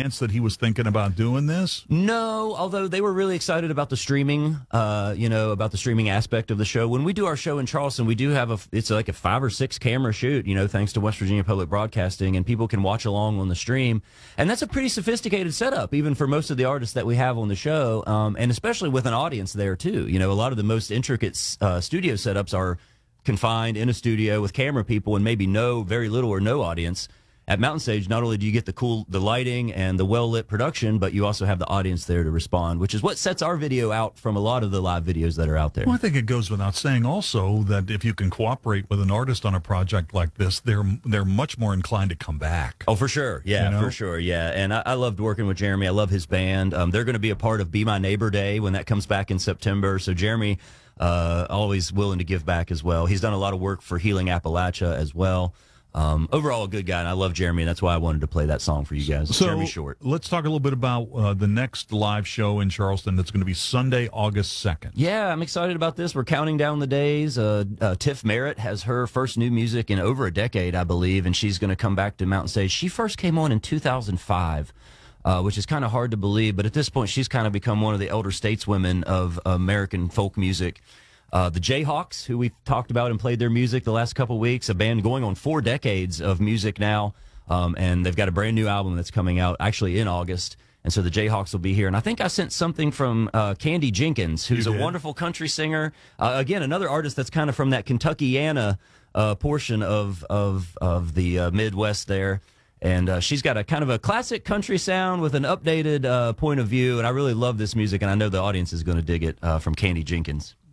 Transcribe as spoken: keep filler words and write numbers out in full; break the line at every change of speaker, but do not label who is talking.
chance that he was thinking about doing this?
No, although they were really excited about the streaming, uh, you know, about the streaming aspect of the show. When we do our show in Charleston, we do have a, it's like a five or six camera shoot, you know, thanks to West Virginia Public Broadcasting, and people can watch along on the stream. And that's a pretty sophisticated setup, even for most of the artists that we have on the show, um, and especially with an audience there, too. You know, a lot of the most intricate uh, studio setups are confined in a studio with camera people and maybe no, very little or no audience. At Mountain Stage, not only do you get the cool, the lighting and the well-lit production, but you also have the audience there to respond, which is what sets our video out from a lot of the live videos that are out there.
Well, I think it goes without saying also that if you can cooperate with an artist on a project like this, they're they're much more inclined to come back.
Oh, for sure. Yeah,
you know?
for sure. Yeah. And I, I loved working with Jeremy. I love his band. Um, they're going to be a part of Be My Neighbor Day when that comes back in September. So Jeremy, uh, always willing to give back as well. He's done a lot of work for Healing Appalachia as well. Um, overall, a good guy, and I love Jeremy, and that's why I wanted to play that song for you guys.
So
Jeremy Short.
Let's talk a little bit about uh, the next live show in Charleston. That's going to be Sunday, August second.
Yeah, I'm excited about this. We're counting down the days. Uh, uh, Tiff Merritt has her first new music in over a decade, I believe, and she's going to come back to Mountain Stage. She first came on in two thousand five. Uh, which is kind of hard to believe, but at this point, she's kind of become one of the elder stateswomen of American folk music. Uh, the Jayhawks, who we've talked about and played their music the last couple weeks, a band going on four decades of music now, um, and they've got a brand new album that's coming out actually in August, and so the Jayhawks will be here. And I think I sent something from uh, Candy Jenkins, who's a wonderful country singer. Uh, again, another artist that's kind of from that Kentuckiana uh, portion of, of, of the uh, Midwest there. And uh, she's got a kind of a classic country sound with an updated uh, point of view, and I really love this music, and I know the audience is going to dig it uh, from Candy Jenkins.